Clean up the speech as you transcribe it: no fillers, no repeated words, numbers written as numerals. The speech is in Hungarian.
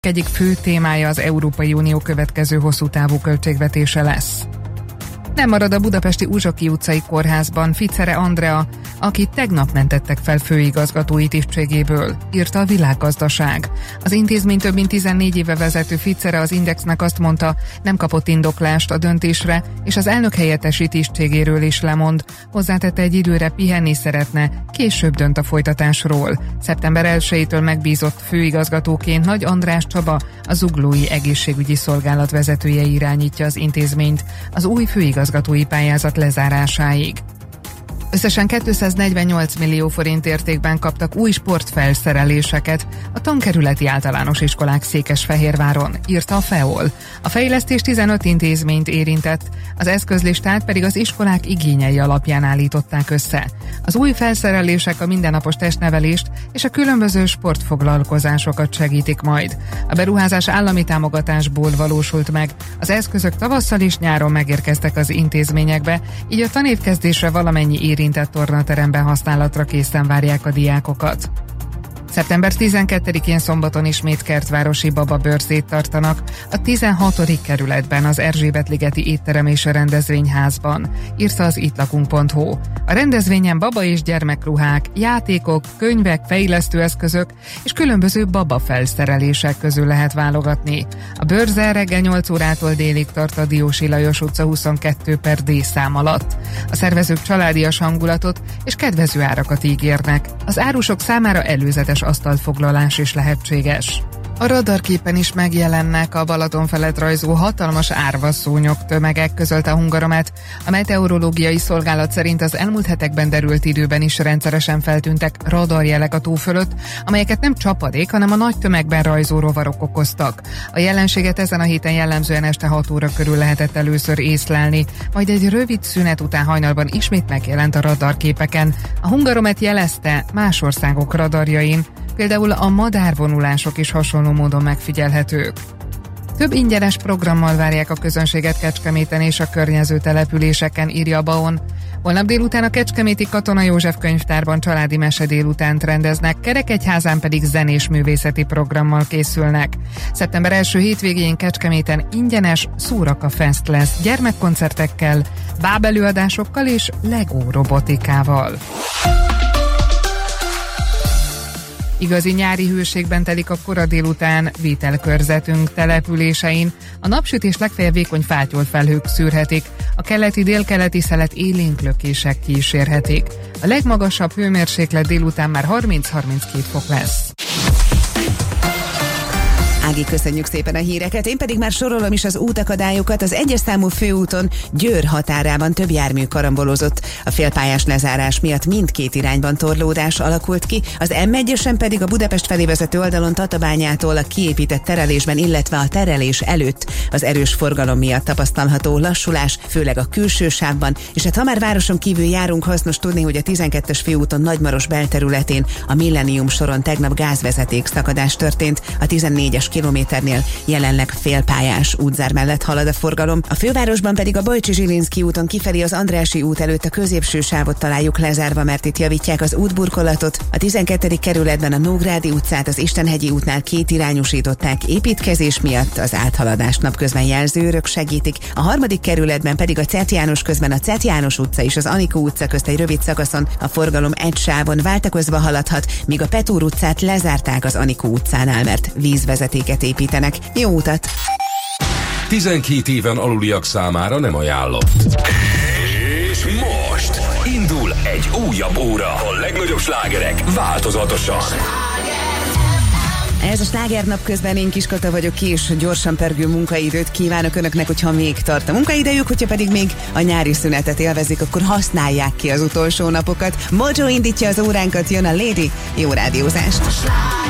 Egyik fő témája az Európai Unió következő hosszú távú költségvetése lesz. Nem marad a budapesti Uzsoki utcai kórházban Ficere Andrea, akit tegnap mentettek fel főigazgatói tisztségéből, írta a Világgazdaság. Az intézmény több mint 14 éve vezető Ficere az Indexnek azt mondta, nem kapott indoklást a döntésre, és az elnök helyettesi tisztségéről is lemond. Hozzátette, egy időre pihenni szeretne, később dönt a folytatásról. Szeptember 1-től megbízott főigazgatóként Nagy András Csaba, a Zuglói Egészségügyi Szolgálat vezetője irányítja az intézményt az új főigazgatói pályázat lezárásáig. Összesen 248 millió forint értékben kaptak új sportfelszereléseket a tankerületi általános iskolák Székesfehérváron, írta a FEOL. A fejlesztés 15 intézményt érintett, az eszközlistát pedig az iskolák igényei alapján állították össze. Az új felszerelések a mindennapos testnevelést és a különböző sportfoglalkozásokat segítik majd. A beruházás állami támogatásból valósult meg, az eszközök tavasszal és nyáron megérkeztek az intézményekbe, így a tanévkezdésre valamennyi érintett tornateremben használatra készen várják a diákokat. Szeptember 12-én szombaton ismét kertvárosi bababőrzét tartanak a 16. kerületben az Erzsébet-ligeti étterem és a rendezvényházban, írta az ittlakunk.hu. A rendezvényen baba és gyermekruhák, játékok, könyvek, fejlesztőeszközök és különböző babafelszerelések közül lehet válogatni. A bőrze reggel 8 órától délig tart a Diósi Lajos utca 22/D szám alatt. A szervezők családias hangulatot és kedvező árakat ígérnek. Az árusok számára előzetes asztalfoglalás is lehetséges. A radarképen is megjelennek a Balaton felett rajzó hatalmas árvaszúnyog tömegek, közölte a Hungaromet. A meteorológiai szolgálat szerint az elmúlt hetekben derült időben is rendszeresen feltűntek radarjelek a tó fölött, amelyeket nem csapadék, hanem a nagy tömegben rajzó rovarok okoztak. A jelenséget ezen a héten jellemzően este 6 óra körül lehetett először észlelni, majd egy rövid szünet után hajnalban ismét megjelent a radarképeken. A Hungaromet jelezte más országok radarjain, például a madárvonulások is hasonló módon megfigyelhetők. Több ingyenes programmal várják a közönséget Kecskeméten és a környező településeken, írja a BAON. Holnap délután a kecskeméti Katona József könyvtárban családi mese délutánt rendeznek, Kerekegyházán pedig zenés művészeti programmal készülnek. Szeptember 1. hétvégén Kecskeméten ingyenes Szúraka Fest lesz, gyermekkoncertekkel, bábelőadásokkal és Lego robotikával. Igazi nyári hőségben telik a kora délután vételkörzetünk településein. A napsütés legfeljebb vékony fátyolt felhők szűrhetik, a keleti-délkeleti szelet élénk lökések kísérhetik. A legmagasabb hőmérséklet délután már 30-32 fok lesz. Ági, köszönjük szépen a híreket, én pedig már sorolom is az útakadályokat. Az 1-es számú főúton Győr határában több jármű karambolozott. A félpályás lezárás miatt mindkét irányban torlódás alakult ki, az M1-esen pedig a Budapest felé vezető oldalon Tatabányától a kiépített terelésben, illetve a terelés előtt az erős forgalom miatt tapasztalható lassulás, főleg a külső sávban, és hát ha már városon kívül járunk, hasznos tudni, hogy a 12-es főúton Nagymaros belterületén a Millennium soron tegnap gázvezeték szakadás történt, a 14-es kilométernél jelenleg félpályás útzár mellett halad a forgalom. A fővárosban pedig a Bajcsi-Zsilinszky úton kifelé az Andrássy út előtt a középső sávot találjuk lezárva, mert itt javítják az útburkolatot. A 12. kerületben a Nógrádi utcát az Istenhegyi útnál kétirányúsították építkezés miatt, az áthaladást napközben jelzőrök segítik. A 3. kerületben pedig a Cert János közben a Cert János utca és az Anikó utca közt egy rövid szakaszon a forgalom egy sávon váltakozva haladhat, míg a Petúr utcát lezárták az Anikó utcánál, mert vízvezetéket építenek. Jó utat! 12 éven aluliak számára nem ajánlott. És most indul egy újabb óra. A legnagyobb slágerek változatosan. Ez a Sláger nap közben én Kiskata vagyok, és gyorsan pergő munkaidőt kívánok önöknek, hogyha még tart a munkaidejük, hogyha pedig még a nyári szünetet élvezik, akkor használják ki az utolsó napokat. Mojo indítja az óránkat, jön a Lady, jó rádiózást!